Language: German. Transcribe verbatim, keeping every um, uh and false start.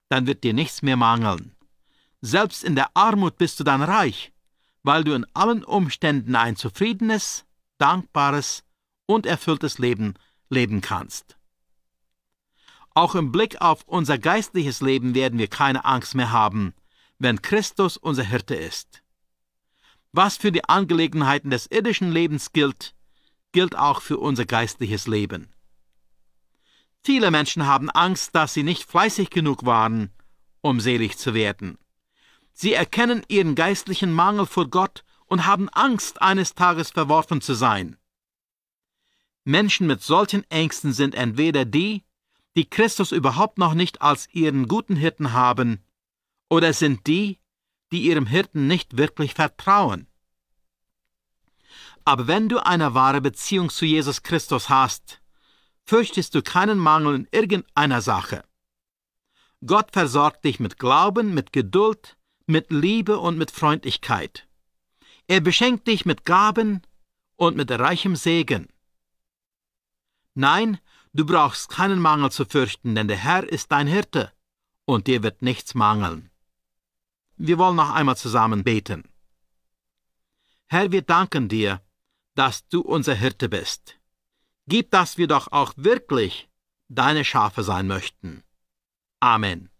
dann wird dir nichts mehr mangeln. Selbst in der Armut bist du dann reich, weil du in allen Umständen ein zufriedenes, dankbares und erfülltes Leben leben kannst. Auch im Blick auf unser geistliches Leben werden wir keine Angst mehr haben, wenn Christus unser Hirte ist. Was für die Angelegenheiten des irdischen Lebens gilt, gilt auch für unser geistliches Leben. Viele Menschen haben Angst, dass sie nicht fleißig genug waren, um selig zu werden. Sie erkennen ihren geistlichen Mangel vor Gott und haben Angst, eines Tages verworfen zu sein. Menschen mit solchen Ängsten sind entweder die, die Christus überhaupt noch nicht als ihren guten Hirten haben, oder sind die, die ihrem Hirten nicht wirklich vertrauen. Aber wenn du eine wahre Beziehung zu Jesus Christus hast, fürchtest du keinen Mangel in irgendeiner Sache. Gott versorgt dich mit Glauben, mit Geduld, mit Liebe und mit Freundlichkeit. Er beschenkt dich mit Gaben und mit reichem Segen. Nein, du brauchst keinen Mangel zu fürchten, denn der Herr ist dein Hirte und dir wird nichts mangeln. Wir wollen noch einmal zusammen beten. Herr, wir danken dir, dass du unser Hirte bist. Gib, dass wir doch auch wirklich deine Schafe sein möchten. Amen.